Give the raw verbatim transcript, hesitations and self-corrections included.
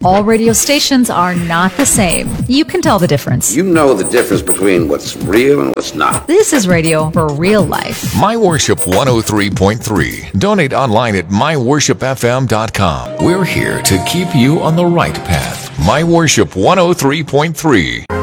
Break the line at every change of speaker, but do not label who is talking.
All radio stations are not the same. You can tell the difference.
You know the difference between what's real and what's not.
This is radio for real life.
My Worship one oh three point three. Donate online at my worship f m dot com. We're here to keep you on the right path. My Worship one oh three point three.